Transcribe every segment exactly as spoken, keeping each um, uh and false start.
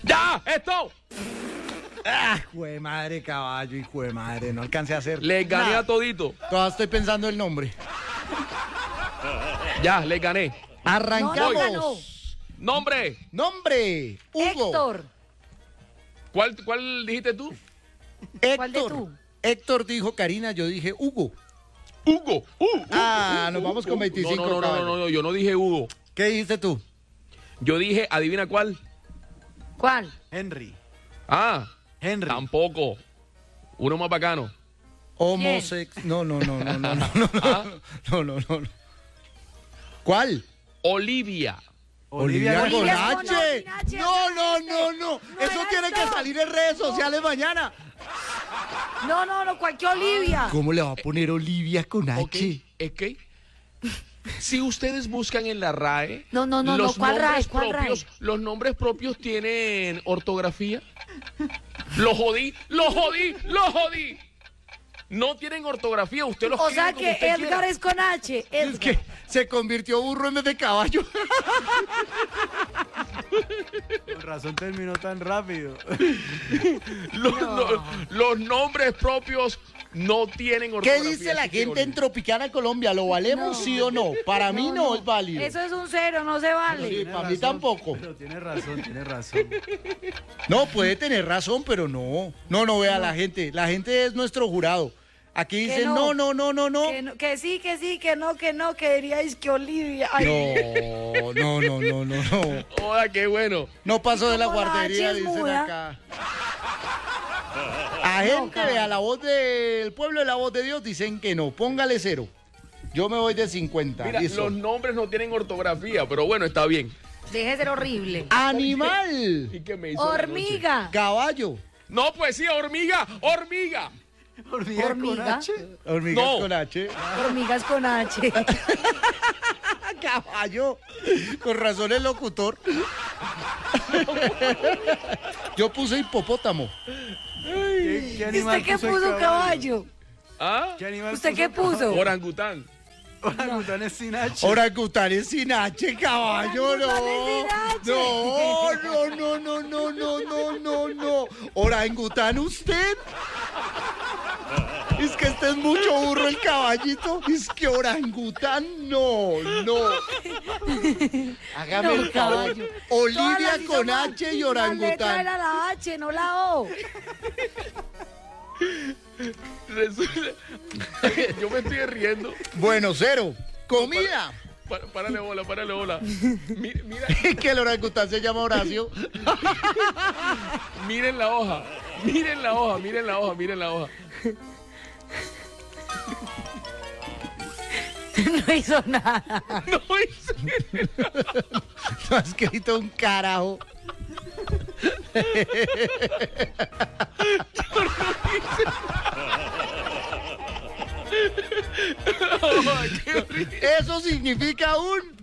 ¡Ya! ¡Esto! Ah, hijo de madre, caballo, hijo de madre, no alcancé a hacer. Les gané nada. a todito. Todavía estoy pensando el nombre. Ya, les gané. Arrancamos. No, no ganó. Nombre. Nombre, Hugo. Héctor. ¿Cuál, cuál dijiste tú? Héctor. ¿Cuál de tú? Héctor dijo Karina, yo dije Hugo. Hugo. Uh, uh, Ah, uh, nos uh, vamos uh, con veinticinco, No, no, no, no, caballo. no, no, yo no dije Hugo. ¿Qué dijiste tú? Yo dije, adivina cuál. ¿Cuál? Henry. Ah, Henry. tampoco. Uno más bacano. Homosex. No, no, no, no, no, no, no, ¿Ah? no, no, no, no. ¿Cuál? Olivia. Olivia, con Olivia H. con H. No, no, no, no. Eso era tiene esto. que salir en redes sociales mañana. No, no, no, cualquier Olivia. ¿Cómo le va a poner Olivia con H? Ok, es que si ustedes buscan en la R A E, No, no, no, los no, ¿cuál R A E? nombres ¿Cuál R A E? propios, los nombres propios tienen ortografía. Lo jodí, lo jodí, lo jodí. No tienen ortografía, usted los O escribe sea como que usted Edgar quiera. es con H. Es Edgar. que se convirtió burro en vez de caballo. Con razón terminó tan rápido. Los, no- los nombres propios no tienen ¿Qué ortografía. dice la así que gente en olviden. Tropicana Colombia? ¿Lo valemos No. sí o no? Para mí no, es válido. Eso es un cero, no se vale. Sí, Tiene para mí razón, tampoco. Pero tiene razón, tiene razón. No, puede tener razón, pero no. No, no vea la gente. La gente es nuestro jurado. Aquí Que dicen no. no, no, no, no, no. Que, no- que sí, que sí, que no, que no, que diríais que Olivia. Ay, No, no, no, no, no, no. Joda, qué bueno. No pasó de la como la guardería, H es dicen muda. acá. A gente, caballo. vea, la voz del pueblo y la voz de Dios dicen que no. Póngale cero. Yo me voy de cincuenta. Mira, listo. los nombres no tienen ortografía, pero bueno, está bien. Deje de ser horrible. Animal. ¿Y qué me hizo la noche? Hormiga. Caballo. No, pues sí, hormiga, hormiga. Hormiga con Hormiga. H. Hormigas No. con H. Hormigas con H. Caballo. Con razón el locutor. Yo puse hipopótamo. ¿Qué, qué ¿Y animal usted qué el puso, caballo? ¿Ah? ¿Qué animal ¿Usted qué puso? Orangután. Orangután es sin H. Orangután es sin H, caballo, no. Orangután es sin No, H. no, no, no, no, no, no, no, no. Orangután usted. Es que este es mucho burro el caballito. Es que orangután, no, no. Hágame No, el favor. caballo. Olivia Todas las con hizo H y mal. La letra orangután. era la H, no la O. Resulta- Yo me estoy riendo. Bueno, cero. Comida. Pa- Párale bola, párale bola. Mi- Mira, Que el orangután se llama Horacio. miren la hoja. Miren la hoja, miren la hoja, miren la hoja. No hizo nada. No hice- No ha escrito un carajo. Ay, qué horrible. Eso significa un...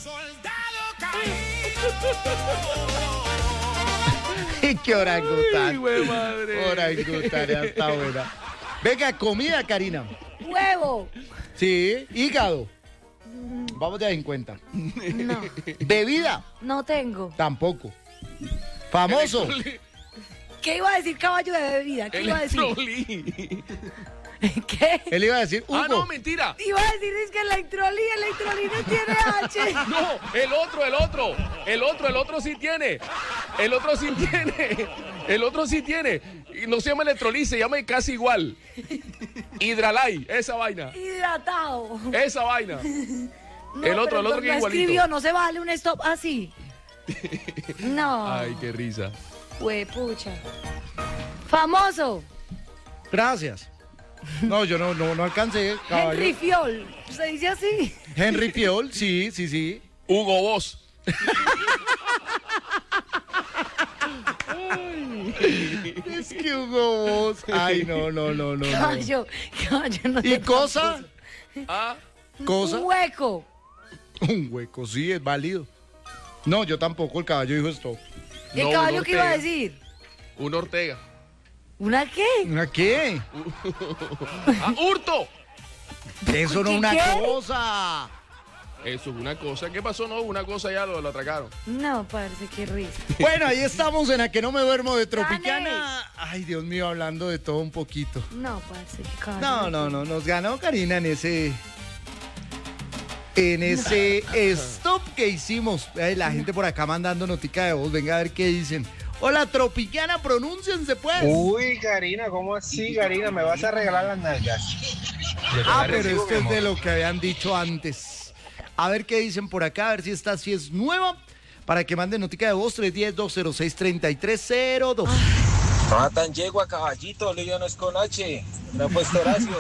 ¡Qué Ay, orangután! güey, madre. Orangután, ya está buena. Venga, comida, Karina. Huevo. Sí, hígado. Vamos de a cincuenta. No, Bebida, no tengo. tampoco. Famoso, ¿Qué iba a decir caballo de bebida? ¿Qué iba a decir? Electrolí. ¿Qué? él iba a decir Hugo. Ah, no, mentira. Iba a decir es que electrolí, electrolí no tiene H. No, el otro, el otro. El otro, el otro sí tiene. El otro sí tiene. El otro sí tiene. Y no se llama electrolí, se llama casi igual. Hidralay, esa vaina. Hidratado. Esa vaina. No, el otro, pero el otro no que es igualito. escribió, no se vale un stop así. No. Ay, qué risa. Huepucha. Famoso. Gracias. No, yo no, no, no alcancé. Caballo. Henry Fiol. ¿Se dice así? Henry Fiol, sí, sí, sí. Hugo Boss. Es que Hugo Boss. Ay, no, no, no, no. no. Caballo, caballo no ¿Y te cosa? Ah, Cosa. Un hueco. Un hueco, sí, es válido. No, yo tampoco, el caballo dijo esto. ¿Y el No, caballo un qué iba a Ortega. decir? un Ortega. ¿Una qué? ¿A qué? Ah, hurto. Eso no es ¿Qué, una qué? cosa. Eso es una cosa. ¿Qué pasó? No, una cosa ya lo, lo atracaron. No, parce, qué risa. Bueno, ahí estamos en A Que No Me Duermo de Tropicana. Ay, Dios mío, hablando de todo un poquito. No, parce, qué caballo. No, no, no, nos ganó Karina en ese... En ese stop que hicimos. Ay, la gente por acá mandando notica de voz. Venga a ver qué dicen. Hola, Tropicana, pronúnciense pues. Uy, Karina, ¿cómo así, Karina? ¿Me vas a regalar las nalgas? Ah, pero esto es de lo que habían dicho antes. A ver qué dicen por acá, a ver si esta sí es nueva. Para que manden notica de voz, tres uno cero, dos cero seis, tres tres cero dos. Matan yegua, caballito, Olivia no es con H. Me ha puesto Horacio.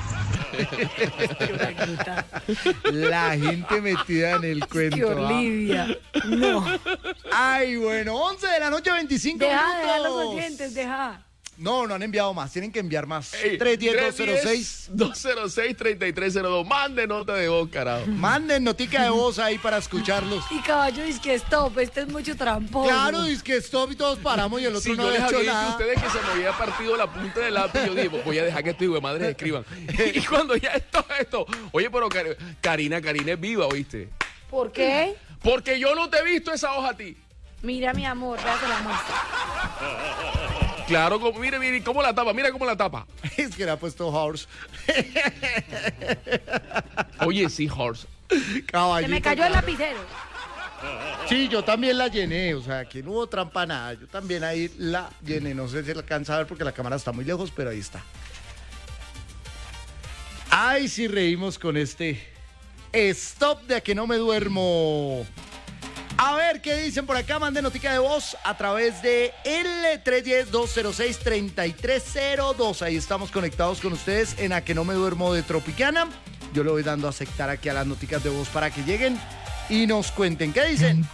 La gente metida en el cuento. Qué Olivia. No. Ay, bueno, once de la noche, veinticinco Deja, minutos. deja los oyentes, deja. No, no han enviado más, tienen que enviar más. Ey, tres uno cero, dos cero seis. dos cero seis, tres tres cero dos. Mande nota de voz, carajo. Manden notica de voz ahí para escucharlos. Y caballo dice que stop, este es mucho tramposo. Claro, dice que stop y todos paramos y el otro Si no yo ha les hecho había dicho a nada. ustedes que se me había partido la punta del lápiz, yo dije, voy a dejar que estos hijos de madres escriban. Y cuando ya esto, esto, oye, pero Kar- Karina, Karina es viva, ¿oíste? ¿Por qué? Porque yo no te he visto esa hoja a ti. Mira, mi amor, ya se la muestra. Claro, como- mire, mire, cómo la tapa, mira cómo la tapa. Es que le ha puesto horse. Oye, sí, Horse. Se Caballito. me cayó el lapicero. Sí, yo también la llené, o sea, aquí no hubo trampa nada. Yo también ahí la llené, no sé si la alcanza a ver porque la cámara está muy lejos, pero ahí está. Ay, sí reímos con este stop de A Que No Me Duermo. A ver, ¿qué dicen por acá? Manden notica de voz a través de el tres uno cero, dos cero seis, tres tres cero dos. Ahí estamos conectados con ustedes en A Que No Me Duermo de Tropicana. Yo le voy dando a aceptar aquí a las noticas de voz para que lleguen y nos cuenten. ¿Qué dicen?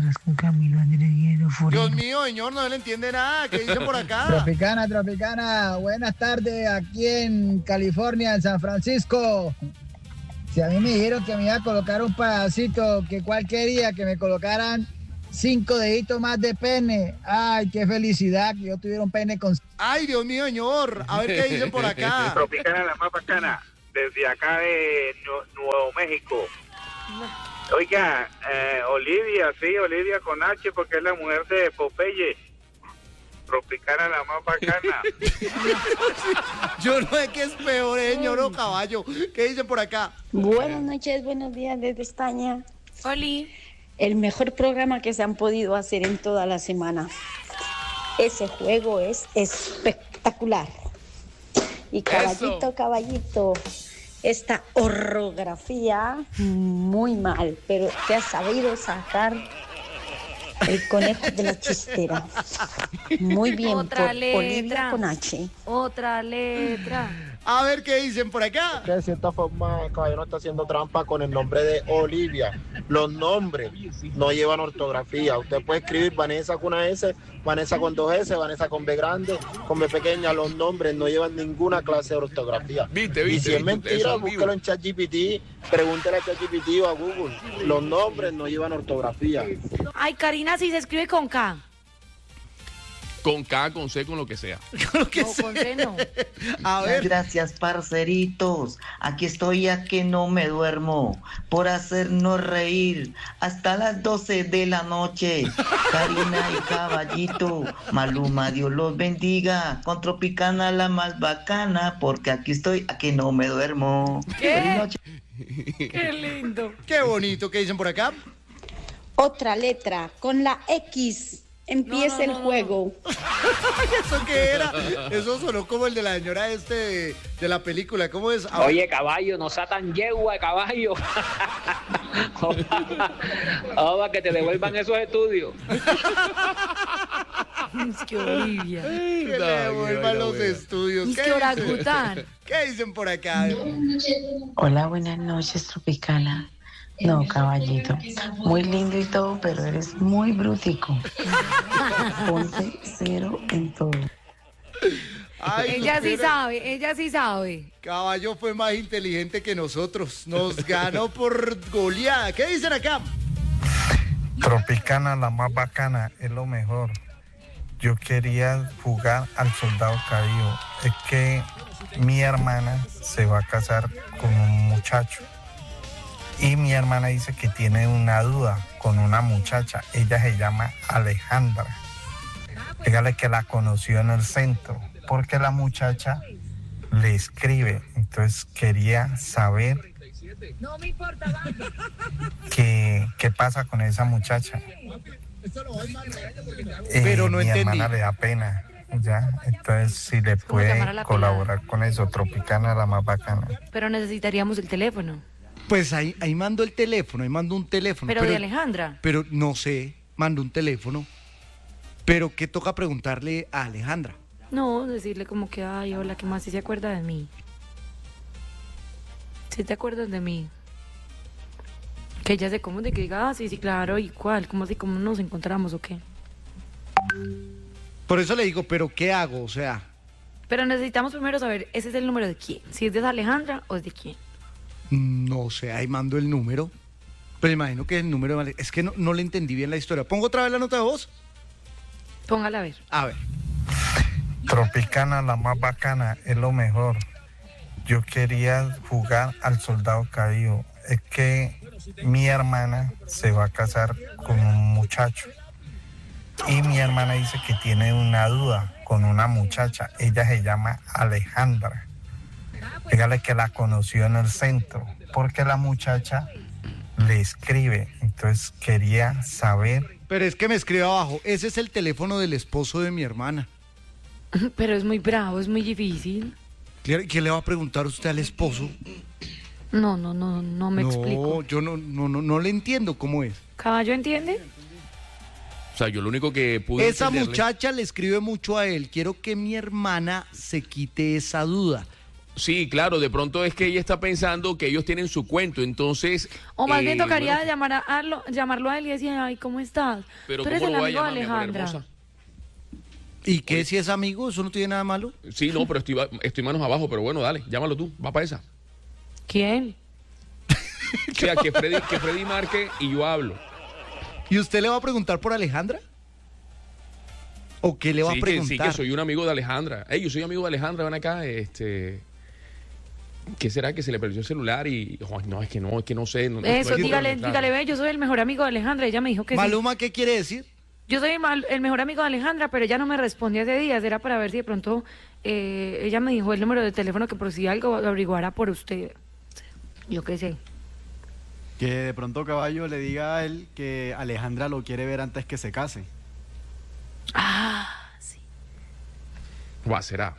Dios mío, señor, no le entiende nada. ¿Qué dicen por acá? Tropicana, Tropicana, buenas tardes aquí en California, en San Francisco. Si a mí me dijeron que me iba a colocar un pedacito, que cuál quería, que me colocaran cinco deditos más de pene. Ay, qué felicidad que yo tuviera un pene con... Ay, Dios mío, señor. A ver qué dicen por acá. Tropicana, la más bacana, desde acá de Nu- Nuevo México. Oiga, eh, Olivia, sí, Olivia con H, porque es la mujer de Popeye. Tropicana, la más bacana. Yo no sé qué es peor, ¿eh, señor o caballo? ¿Qué dicen por acá? Buenas noches, buenos días desde España. Oli. El mejor programa que se han podido hacer en toda la semana. Ese juego es espectacular. Y caballito, Eso. caballito, esta orografía muy mal, pero te has sabido sacar el conejo de la chistera. Muy bien, Otra por letra. Olivia con H. Otra letra. A ver qué dicen por acá. De cierta forma, el caballero está haciendo trampa con el nombre de Olivia. Los nombres no llevan ortografía. Usted puede escribir Vanessa con una S, Vanessa con dos S, Vanessa con B grande, con B pequeña. Los nombres no llevan ninguna clase de ortografía. Viste, Y viste, si es viste, mentira, eso es vivo. búsquelo en ChatGPT, pregúntele a ChatGPT o a Google. Los nombres no llevan ortografía. Ay, Karina, sí se escribe con K. Con K, con C, con lo que sea. Lo que No, sea. con C no. A ver. Gracias, parceritos. Aquí estoy a que no me duermo por hacernos reír hasta las doce de la noche. Karina y Caballito, Maluma, Dios los bendiga. Con Tropicana la más bacana, porque aquí estoy a que no me duermo. ¿Qué? Feliz noche. Qué lindo. Qué bonito. ¿Qué dicen por acá? Otra letra, con la X. Empieza No, no, el no, no. juego. ¿Eso qué era? Eso sonó como el de la señora este de, de la película. ¿Cómo es? A ver. Oye, caballo, no sea tan yegua, caballo. Vamos, que te devuelvan esos estudios. Es que Olivia. Que le No, devuelvan que los vaina estudios. Es ¿Qué que dicen? orangután. ¿Qué dicen por acá? Hola, buenas noches, Tropicana. No, caballito. Muy lindo y todo, pero eres muy brutico. Ponte cero en todo. Ay, Ella sí supera- sabe, ella sí sabe. Caballo fue más inteligente que nosotros. Nos ganó por goleada. ¿Qué dicen acá? Tropicana, la más bacana, es lo mejor. Yo quería jugar al soldado caído. Es que mi hermana se va a casar con un muchacho. Y mi hermana dice que tiene una duda con una muchacha. Ella se llama Alejandra. Dígale que la conoció en el centro, porque la muchacha le escribe. Entonces quería saber qué, qué pasa con esa muchacha. Pero no mi entendí. hermana le da pena, ¿ya? Entonces si le puede llamar a la colaborar con eso, Tropicana la más bacana. Pero necesitaríamos el teléfono. Pues ahí, ahí mando el teléfono, ahí mando un teléfono. Pero, de Alejandra. Pero no sé, mando un teléfono. Pero ¿qué toca preguntarle a Alejandra? No, decirle como que, ay, hola, ¿qué más? Si se acuerda de mí. Si te acuerdas de mí. Que ella se comunique, que diga, ah, sí, sí, claro, ¿y cuál? ¿Cómo así, cómo nos encontramos o qué? Por eso le digo, ¿pero qué hago? O sea, Pero necesitamos primero saber, ¿ese es el número de quién? Si es de Alejandra o es de quién. no sé, ahí mando el número. Pero imagino que el número de Ale- es que no, no le entendí bien la historia. ¿Pongo otra vez la nota de voz? Póngala a ver. A ver. Tropicana la más bacana, es lo mejor. Yo quería jugar al soldado caído. Es que mi hermana se va a casar con un muchacho. Y mi hermana dice que tiene una duda con una muchacha. Ella se llama Alejandra. Dígale que la conoció en el centro, porque la muchacha le escribe. Entonces quería saber. Pero es que me escribe abajo, ese es el teléfono del esposo de mi hermana. Pero es muy bravo, es muy difícil. Claro, ¿qué le va a preguntar usted al esposo? No, no, no, no me no, explico. yo no, no, no, no le entiendo cómo es. ¿Caballo entiende? O sea, yo lo único que pude Esa entenderle- muchacha le escribe mucho a él. Quiero que mi hermana se quite esa duda. Sí, claro, de pronto es que ella está pensando que ellos tienen su cuento, entonces... O más eh, bien tocaría bueno, llamar a, a lo- llamarlo a él y decir, ay, ¿cómo estás? pero Tú eres ¿cómo el lo voy a amigo de llamar, mi amor, Alejandra. hermosa? ¿Y qué si es amigo? ¿Eso no tiene nada malo? Sí, no, pero estoy, va- estoy manos abajo, pero bueno, dale, llámalo tú, va para esa. ¿Quién? O sea, que Freddy, que Freddy marque y yo hablo. ¿Y usted le va a preguntar por Alejandra? ¿O qué le va sí, a preguntar? Que, sí, que soy un amigo de Alejandra. Ey, yo soy amigo de Alejandra, ven acá, este... ¿Qué será? Que se le perdió el celular y... Ay, no, es que no, es que no sé. No, no Eso, estoy dígale, conectado. dígale, ve, yo soy el mejor amigo de Alejandra. Ella me dijo que sí. Maluma, ¿qué quiere decir? Yo soy el, mal- el mejor amigo de Alejandra, pero ella no me respondió hace días. Era para ver si de pronto eh, ella me dijo el número de teléfono que por si algo lo averiguara por usted. Yo qué sé. Que de pronto Caballo le diga a él que Alejandra lo quiere ver antes que se case. Ah, sí. Va, será.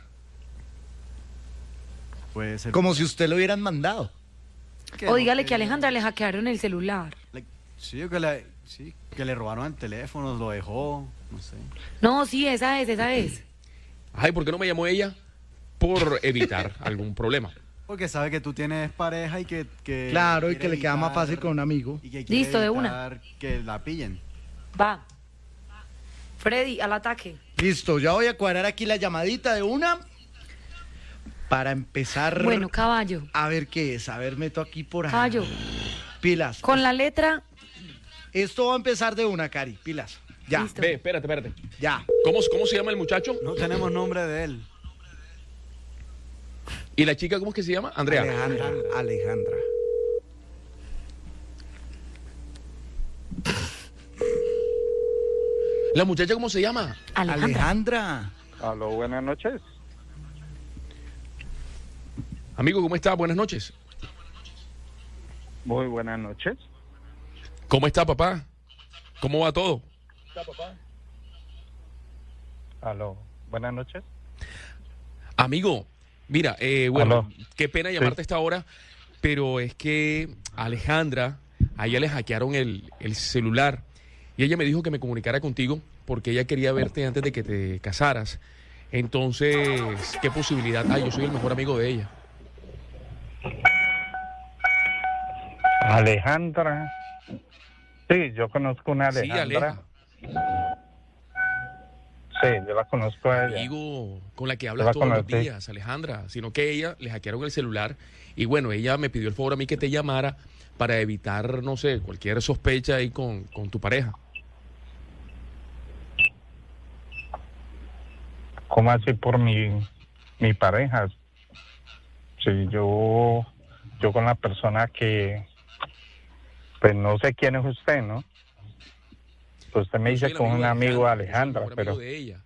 Puede ser. Como si usted lo hubieran mandado. que O no, dígale que a que- Alejandra le hackearon el celular. le- Sí, que le, sí, que le robaron el teléfono, lo dejó, no sé. No, sí, esa es, esa es. Ay, ¿por qué no me llamó ella? Por evitar algún problema. Porque sabe que tú tienes pareja y que... que Claro, y quiere que le queda más evitar- fácil con un amigo. y que quiere Listo, de una. evitar que la pillen. Va. Freddy, al ataque. Listo, ya voy a cuadrar aquí la llamadita de una para empezar Bueno, caballo. a ver qué es. A ver, meto aquí por ahí. Caballo. Pilas. Con la letra. Esto va a empezar de una, Cari. Pilas. Ya. Listo. Ve, espérate, espérate. Ya. ¿Cómo, ¿Cómo se llama el muchacho? No tenemos nombre de él. ¿Y la chica cómo es que se llama? Andrea. Alejandra. Alejandra. ¿La muchacha cómo se llama? Alejandra. Alejandra. Aló, buenas noches. Amigo, ¿cómo está? Buenas noches. Muy buenas noches. ¿Cómo está, papá? ¿Cómo va todo? Aló, buenas noches. Amigo, mira, eh, bueno, Aló. qué pena llamarte a esta hora, pero es que a Alejandra, a ella le hackearon el, el celular y ella me dijo que me comunicara contigo porque ella quería verte antes de que te casaras. Entonces, ¿qué posibilidad hay? Yo soy el mejor amigo de ella. Alejandra. Sí, yo conozco una Sí, Alejandra. Aleja. Sí, yo la conozco a ella. Amigo con la que Yo hablas la todos los conocí. días, Alejandra, sino que ella le hackearon el celular y bueno, ella me pidió el favor a mí que te llamara para evitar, no sé, cualquier sospecha ahí con, con tu pareja. ¿Cómo así por mi, mi pareja? Sí, yo, yo con la persona que, Pues no sé quién es usted, ¿no? Pues usted me Yo soy dice el que es un amigo de Alejandra, yo soy el mejor pero... amigo de ella.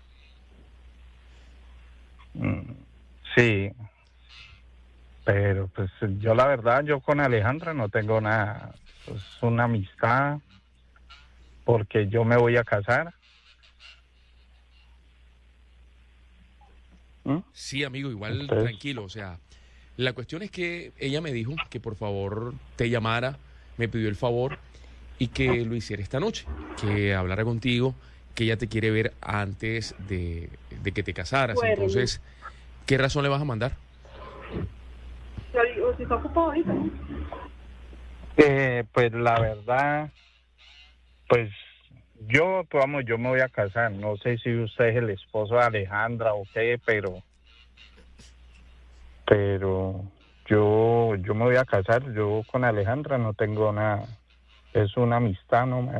Mm, sí, pero pues yo la verdad, yo con Alejandra no tengo nada, es una amistad, porque yo me voy a casar. ¿Mm? Sí, amigo, igual Entonces- tranquilo, o sea, la cuestión es que ella me dijo que por favor te llamara, me pidió el favor y que lo hiciera esta noche, que hablara contigo, que ella te quiere ver antes de, de que te casaras. Bueno. Entonces, ¿qué razón le vas a mandar? O si está ocupado ahorita, ¿no? Eh, pues la verdad, pues yo, pues, vamos, yo me voy a casar. No sé si usted es el esposo de Alejandra o qué, pero, pero yo, yo me voy a casar. Yo con Alejandra no tengo nada. Es una amistad nomás.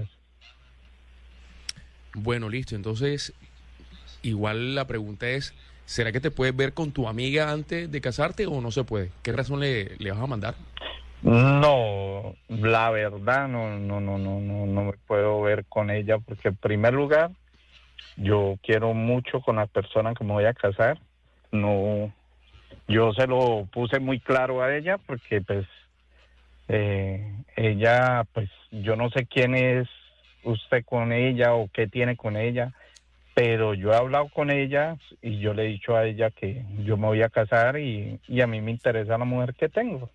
Bueno, listo, entonces, igual la pregunta es, ¿será que te puedes ver con tu amiga antes de casarte o no se puede? ¿Qué razón le, le vas a mandar? No, la verdad no, no, no, no, no, no me puedo ver con ella porque en primer lugar yo quiero mucho con la persona que me voy a casar. No, yo se lo puse muy claro a ella porque pues eh, ella, pues yo no sé quién es usted con ella o qué tiene con ella, pero yo he hablado con ella y yo le he dicho a ella que yo me voy a casar y, y a mí me interesa la mujer que tengo.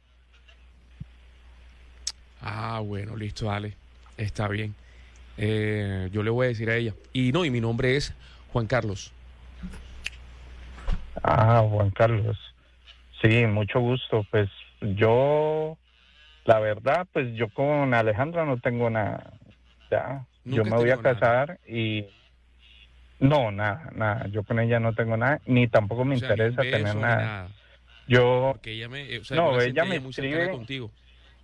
Ah, bueno, listo, dale, está bien. Eh, yo le voy a decir a ella. Y no, y mi nombre es Juan Carlos. Ah, Juan Carlos. Sí, mucho gusto. Pues yo, la verdad, pues yo con Alejandra no tengo nada. Ya, yo Nunca me voy a has tenido casar y no, nada, nada. Yo con ella no tengo nada, ni tampoco me O sea, ni un interesa beso, tener ni nada. nada. Yo, Porque ella me, eh, o sea, no, yo la ella sentí me muy cercana escribe. contigo.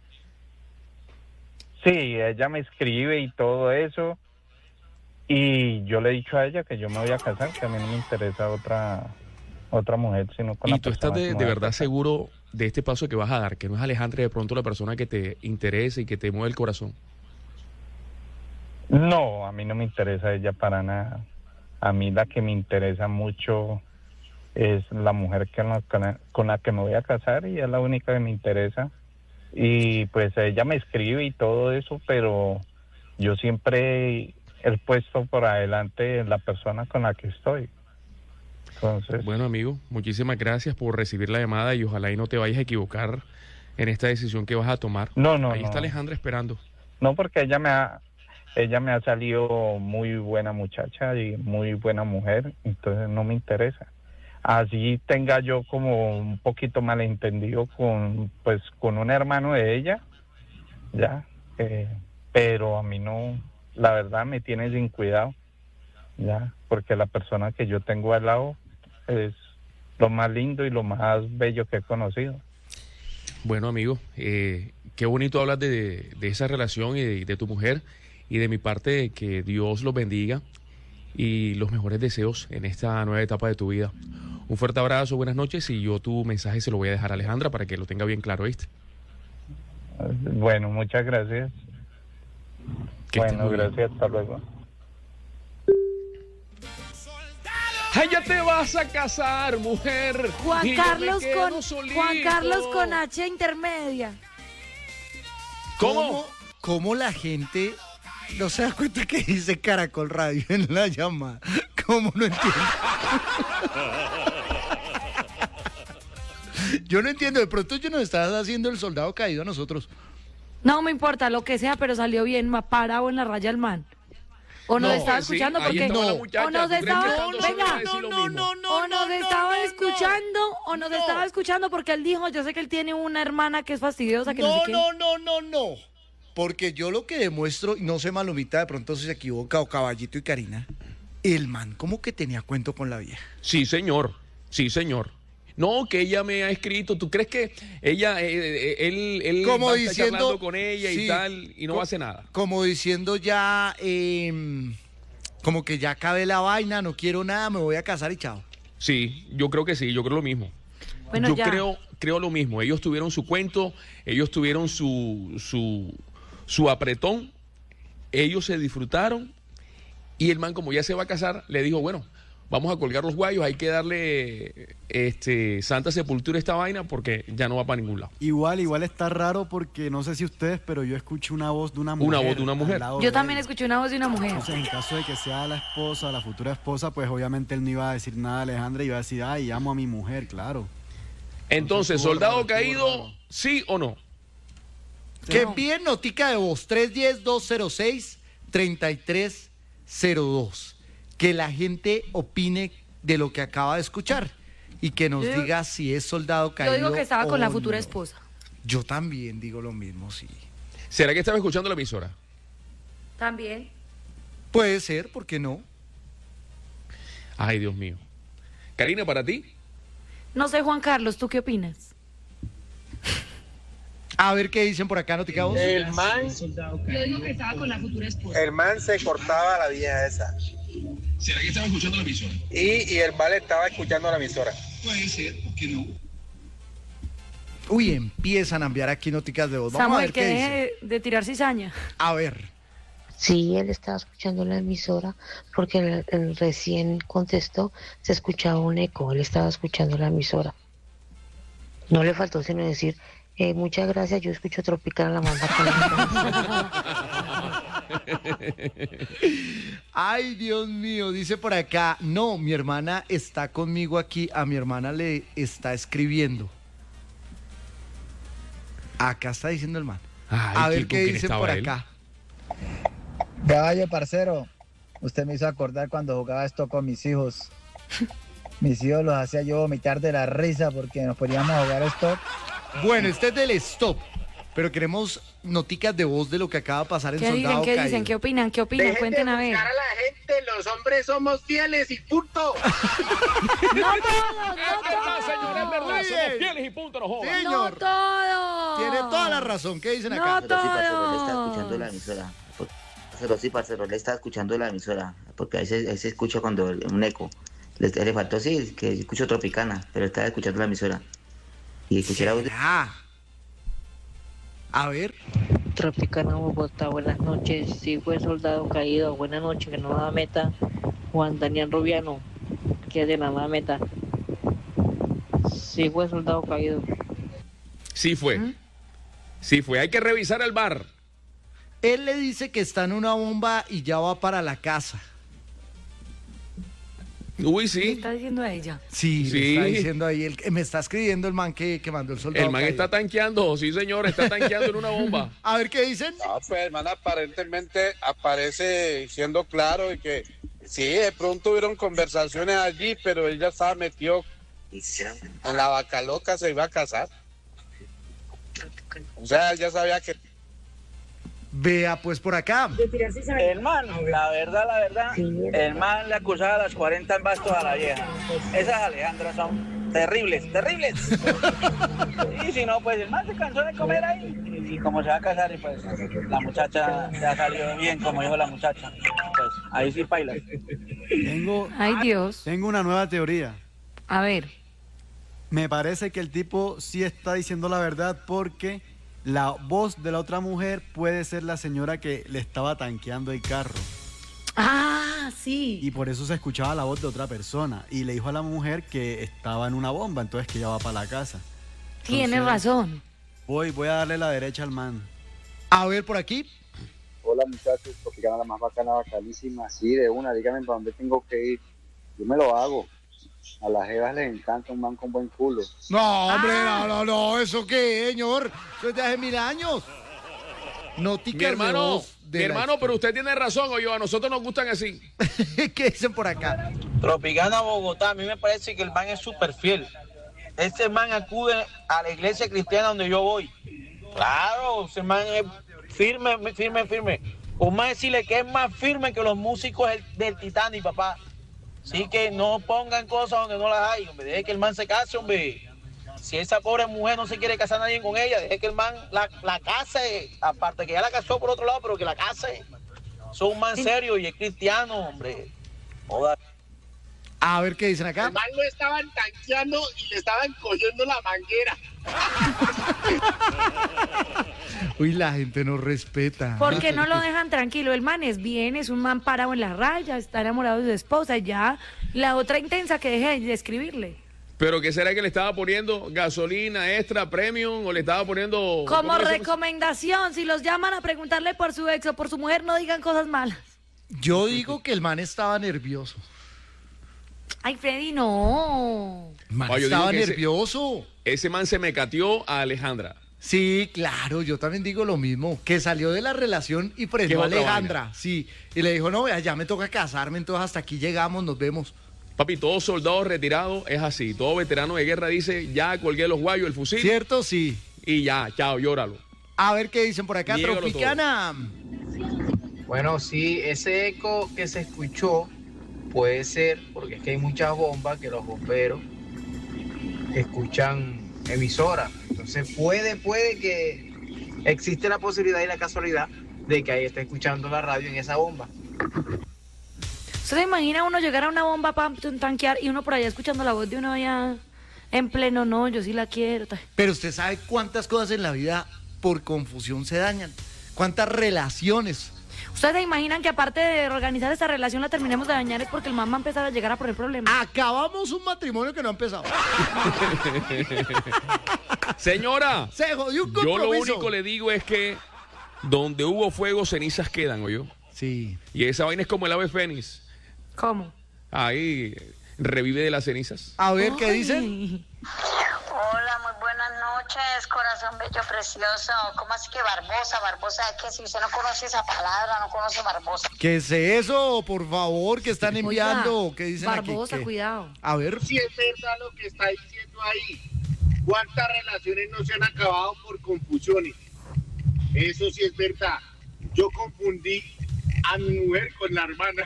Sí, ella me escribe y todo eso. Y yo le he dicho a ella que yo me voy a casar, que a mí no me interesa otra otra mujer, sino con la ¿Y tú estás persona de, que me de voy a verdad casar. seguro de este paso que vas a dar? Que no es Alejandra de pronto la persona que te interesa y que te mueve el corazón. No, a mí no me interesa ella para nada. A mí la que me interesa mucho es la mujer que la- con, la, con la que me voy a casar y es la única que me interesa. Y pues ella me escribe y todo eso, pero yo siempre he puesto por adelante la persona con la que estoy. Entonces, Bueno, amigo, muchísimas gracias por recibir la llamada y ojalá y no te vayas a equivocar en esta decisión que vas a tomar. No, no, Ahí está no. Alejandra esperando. no, porque ella me ha ella me ha salido muy buena muchacha y muy buena mujer, entonces no me interesa. Así tenga yo como un poquito malentendido con pues con un hermano de ella, ya, eh, pero a mí no, la verdad me tiene sin cuidado, ya, porque la persona que yo tengo al lado es lo más lindo y lo más bello que he conocido. Bueno, amigo, eh, qué bonito hablar de, de esa relación y de, de tu mujer. Y de mi parte, que Dios los bendiga y los mejores deseos en esta nueva etapa de tu vida. Un fuerte abrazo, buenas noches, y yo tu mensaje se lo voy a dejar a Alejandra para que lo tenga bien claro, ¿viste? Bueno, muchas gracias. Que estés Bueno, muy bien. gracias, hasta luego. ¡Ay, ya te vas a casar, mujer! Juan Y yo me Carlos quedo con solito. Juan Carlos con H intermedia. ¿Cómo? ¿Cómo la gente no se da cuenta que dice Caracol Radio en la llamada? ¿Cómo no entiendo? Yo no entiendo, de pronto yo nos estás haciendo el soldado caído a nosotros. No me importa lo que sea, pero salió bien, ma- parado en la raya el man. O nos No, estaba sí, escuchando ahí porque estaba la no. muchacha. O nos ¿Tú crees que estaba, estando solo iba a venga, decir lo mismo? o nos estaba escuchando, o nos estaba escuchando porque él dijo, yo sé que él tiene una hermana que es fastidiosa, que no, sé No, qué. no, no, no, no. Porque yo lo que demuestro, y no sé Malomita, de pronto si se equivoca, o Caballito y Karina, el man como que tenía cuento con la vieja. Sí, señor. Sí, señor. No, que ella me ha escrito. ¿Tú crees que ella, eh, eh, él, él Como va a estar diciendo, charlando con ella sí, y tal, y no co- hace nada? Como diciendo ya, eh, como que ya acabé la vaina, no quiero nada, me voy a casar y chao. Sí, yo creo que sí, yo creo lo mismo. Bueno, yo ya. creo, creo lo mismo. Ellos tuvieron su cuento, ellos tuvieron su, su, su apretón, ellos se disfrutaron y el man, como ya se va a casar, le dijo, bueno, vamos a colgar los guayos, hay que darle este santa sepultura a esta vaina porque ya no va para ningún lado. Igual, igual está raro porque no sé si ustedes, pero yo escuché una voz de una mujer. Una voz de una mujer. Yo también escuché una voz de una mujer. Entonces, en caso de que sea la esposa, la futura esposa, pues obviamente él no iba a decir nada a Alejandra, iba a decir, ay, amo a mi mujer, claro. Entonces, soldado caído, ¿sí o no? Que envíen notica de voz, tres uno cero, dos cero seis, tres tres cero dos. Que la gente opine de lo que acaba de escuchar y que nos Yo- diga si es soldado caído. Yo digo que estaba con o la futura no. esposa. Yo también digo lo mismo, sí. ¿Será que estaba escuchando la emisora? También. Puede ser, ¿por qué no? Ay, Dios mío. Karina, ¿para ti? No sé, Juan Carlos, ¿tú qué opinas? A ver qué dicen por acá, notica de voz. El man, Yo digo que estaba con la futura esposa. el man se cortaba la vieja esa. ¿Será que estaba escuchando la emisora? Y, y el vale estaba escuchando la emisora. Puede ser, ¿por qué no? Uy, empiezan a enviar aquí noticas de voz. Vamos a Samuel, ver que qué dicen. deje de tirar cizaña. A ver. Sí, él estaba escuchando la emisora porque él, él recién contestó, se escuchaba un eco, él estaba escuchando la emisora. No le faltó sino decir, eh, muchas gracias, yo escucho Tropical la manda Ay, Dios mío, dice por acá, no, mi hermana está conmigo aquí, a mi hermana le está escribiendo. Acá está diciendo el man. Ay, a ver ¿con qué quién dicen estaba por él? acá. Caballo, parcero, usted me hizo acordar cuando jugaba esto con mis hijos. Mis hijos los hacía yo vomitar de la risa porque nos poníamos a jugar esto. Bueno, este es del stop, pero queremos noticas de voz de lo que acaba de pasar en ¿Qué dicen? Soldado ¿Qué Caído. dicen? ¿Qué opinan? ¿Qué opinan? Dejen Cuenten de a ver. buscar a la gente, los hombres somos fieles y punto. No todos, Es verdad, señor, es verdad. Muy Somos bien. fieles y punto, no jodas. Sí, no. señor. No todos. Tiene toda la razón. ¿Qué dicen No acá? Pero sí, parcero, le está todos. escuchando la emisora. Pero sí, parcero, le está escuchando la emisora. Porque a veces, a veces escucho cuando el- un eco. Le, le faltó, sí, que escucho Tropicana, pero estaba escuchando la emisora. Y escuché la voz de... ¿Será? A ver. Tropicana Bogotá, buenas noches, sí fue soldado caído, buenas noches, que no da meta, Juan Daniel Rubiano, que es de la nueva meta. Sí fue soldado caído. Sí fue. Sí fue. Hay que revisar el bar. Él le dice que está en una bomba y ya va para la casa. Uy, ¿Qué sí. está diciendo a ella? Sí, Sí. le está diciendo ahí, el, me está escribiendo el man que, que mandó el soldado. El man caído. está tanqueando. Sí, señor, está tanqueando en una bomba. A ver qué dicen. No, pues el man aparentemente aparece siendo claro y que sí, de pronto hubieron conversaciones allí, pero él ya estaba metido en la vaca loca, se iba a casar. O sea, él ya sabía que... Vea pues por acá. El man, la verdad, la verdad, el man le acusaba a las cuarenta en bastos a la vieja. Esas Alejandras son terribles, terribles. Y si no, pues el man se cansó de comer ahí. Y, y como se va a casar, y pues la muchacha ya salió bien, como dijo la muchacha. Pues ahí sí baila. Tengo, Ay, Dios. tengo una nueva teoría. A ver. Me parece que el tipo sí está diciendo la verdad porque la voz de la otra mujer puede ser la señora que le estaba tanqueando el carro. Ah, sí. Y por eso se escuchaba la voz de otra persona. Y le dijo a la mujer que estaba en una bomba, entonces que ella va para la casa. Tiene Entonces, razón. Voy, voy a darle la derecha al man. A ver por aquí. Hola muchachos, Tropicana la más bacana, bacanísima. Sí, de una, díganme para dónde tengo que ir. Yo me lo hago. A las jevas les encanta un man con buen culo. No, hombre, no, no, no, ¿eso qué, señor? Eso es de hace mil años. Noticas Mi hermano, de voz de mi la- hermano, pero usted tiene razón, oye, a nosotros nos gustan así. ¿Qué dicen por acá? Tropicana Bogotá, a mí me parece que el man es súper fiel. Este man acude a la iglesia cristiana donde yo voy. Claro, ese man es firme, firme, firme. Por más decirle que es más firme que los músicos del, del Titanic, papá. Así que no pongan cosas donde no las hay, hombre. Deje que el man se case, hombre. Si esa pobre mujer no se quiere casar nadie con ella, deje que el man la, la case. Aparte que ya la casó por otro lado, pero que la case. Son un man serio y es cristiano, hombre. Joda. A ver qué dicen acá. El man lo estaban tanqueando y le estaban cogiendo la manguera. Uy, la gente no respeta. ¿Por qué no lo dejan tranquilo? El man es bien, es un man parado en la raya, está enamorado de su esposa, ya. La otra intensa que deje de escribirle. ¿Pero qué será que le estaba poniendo? ¿Gasolina extra, premium? ¿O le estaba poniendo...? Como ¿cómo le decimos? recomendación, si los llaman a preguntarle por su ex o por su mujer, no digan cosas malas. Yo digo que el man estaba nervioso. Ay, Freddy, no. El man Ah, yo estaba digo que ese- nervioso. Ese man se me cateó a Alejandra. Sí, claro, yo también digo lo mismo, que salió de la relación y ¿Qué frenó a otra Alejandra, vaina? sí, y le dijo, no, vea, ya me toca casarme, entonces hasta aquí llegamos, nos vemos. Papi, todo soldado retirado es así. Todo veterano de guerra dice, ya colgué los guayos, el fusil. ¿Cierto? Sí. Y ya, chao, llóralo. A ver qué dicen por acá, Niégalo Tropicana. Bueno, sí, ese eco que se escuchó puede ser porque es que hay muchas bombas que los bomberos escuchan emisoras. Entonces puede, puede que existe la posibilidad y la casualidad de que ahí esté escuchando la radio en esa bomba. ¿Usted se imagina uno llegar a una bomba para tanquear y uno por allá escuchando la voz de uno allá en pleno, no, yo sí la quiero? ta- Pero usted sabe cuántas cosas en la vida por confusión se dañan, cuántas relaciones. ¿Ustedes se imaginan que aparte de organizar esta relación la terminemos de dañar es porque el man va a empezar a llegar a poner problemas? Acabamos un matrimonio que no ha empezado. Señora, Se jodió un yo lo compromiso. único le digo es que donde hubo fuego, cenizas quedan, ¿oyó? Sí. Y esa vaina es como el ave fénix. ¿Cómo? Ahí revive de las cenizas. A ver, ¿qué dicen? Hola, muy buenas noches, corazón bello, precioso. ¿Cómo así que Barbosa? Barbosa, es que si usted no conoce esa palabra, no conoce Barbosa. ¿Qué es eso, por favor, que están enviando? Oiga, ¿Qué dicen Barbosa, aquí? ¿Qué? cuidado. A ver. Si es verdad lo que está diciendo ahí, ¿cuántas relaciones no se han acabado por confusiones? Eso sí es verdad. Yo confundí a mi mujer con la hermana.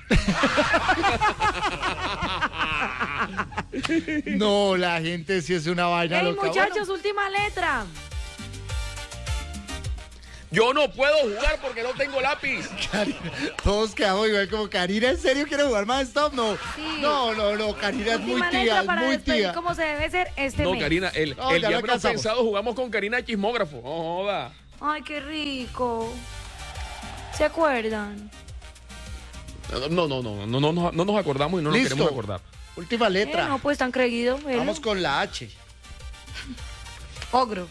No, la gente sí es una vaina ¡Ey, loca. muchachos, última letra! Yo no puedo jugar porque no tengo lápiz. Karina, todos quedamos igual como Karina, ¿en serio quiere jugar más stop? No, Sí. no, no, no, Karina es muy Última tía, letra es para muy despedir tía. como se debe ser este No, mes. Karina, el, No, el ya día lo menos alcanzamos. pensado jugamos con Karina Chismógrafo. No joda. Ay, qué rico. ¿Se acuerdan? No, no, no, no, no, no, no nos acordamos y no nos Listo. queremos acordar. Última letra. Eh, no, pues tan creído. velo. Vamos con la H. Ogro.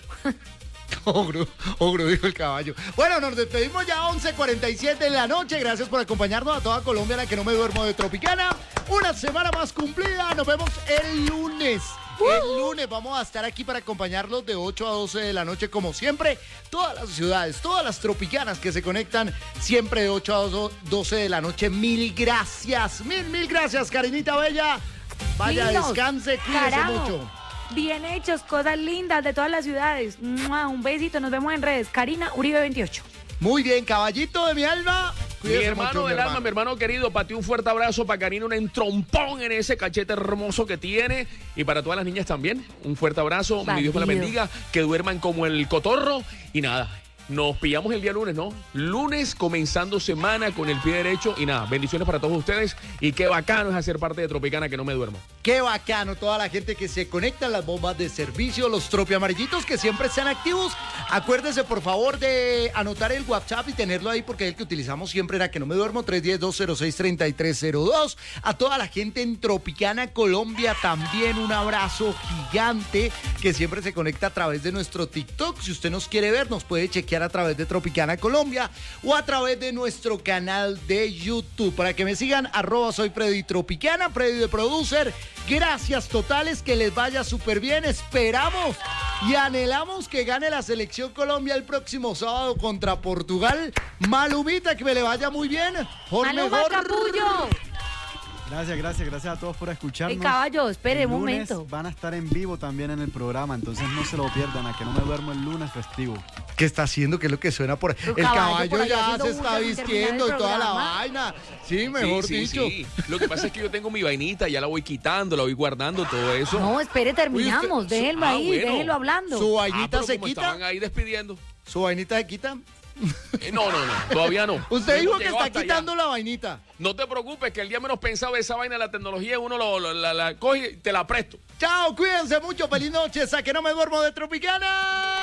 Ogro, ogro, dijo el caballo. Bueno, nos despedimos ya a once cuarenta y siete de la noche. Gracias por acompañarnos a toda Colombia, la que no me duermo de Tropicana. Una semana más cumplida. Nos vemos el lunes. El lunes vamos a estar aquí para acompañarlos de ocho a doce de la noche, como siempre. Todas las ciudades, todas las tropicanas que se conectan siempre de ocho a doce de la noche. Mil gracias, mil, mil gracias, Karinita Bella. Vaya, Lindos. descanse, cuídese Carajo. mucho. Bien hechos, cosas lindas de todas las ciudades. ¡Mua! Un besito, nos vemos en redes. Karina Uribe veintiocho. Muy bien, caballito de mi alma. Mi Cuídese hermano mucho, mi del alma, hermano. mi hermano querido, para ti un fuerte abrazo, para Karina un entrompón en ese cachete hermoso que tiene y para todas las niñas también, un fuerte abrazo, mi Dios me la Bandido. bendiga, que duerman como el cotorro y nada, nos pillamos el día lunes, ¿no? Lunes comenzando semana con el pie derecho y nada, bendiciones para todos ustedes y qué bacano es hacer parte de Tropicana que no me duermo. Qué bacano, toda la gente que se conecta a las bombas de servicio, los tropi amarillitos que siempre están activos. Acuérdense, por favor, de anotar el WhatsApp y tenerlo ahí porque es el que utilizamos siempre era que no me duermo, tres uno cero, dos cero seis, tres tres cero dos. A toda la gente en Tropicana, Colombia, también un abrazo gigante que siempre se conecta a través de nuestro TikTok. Si usted nos quiere ver, nos puede chequear a través de Tropicana Colombia o a través de nuestro canal de YouTube. Para que me sigan, arroba soy Freddy Tropicana, Freddy de Producer. Gracias totales, que les vaya súper bien. Esperamos y anhelamos que gane la selección Colombia el próximo sábado contra Portugal. Malumita, que me le vaya muy bien. Por Maluma mejor. Capullo. Gracias, gracias, gracias a todos por escucharnos. El caballo, espere El un lunes momento. van a estar en vivo también en el programa, entonces no se lo pierdan, a que no me duermo el lunes festivo. ¿Qué está haciendo? ¿Qué es lo que suena por ahí? Tu El caballo caballo, por allá ya haciendo se está bulla sin terminar vistiendo el y toda la programa. vaina. Sí, mejor Sí, sí, dicho. sí. Lo que pasa es que yo tengo mi vainita, ya la voy quitando, la voy guardando, todo eso. No, espere, terminamos. Uy, usted- Déjenlo Ah, ahí, bueno. déjenlo hablando. Su Ah, vainita pero se como quita. estaban ahí despidiendo. ¿Su vainita se quita? Eh, no, no, no, todavía no. Usted No dijo hemos que llegado está hasta allá. quitando la vainita. No te preocupes, que el día menos pensado esa vaina de la tecnología, uno lo, lo- la, la coge y te la presto. Chao, cuídense mucho. Feliz noche. A que no me duermo de Tropicana.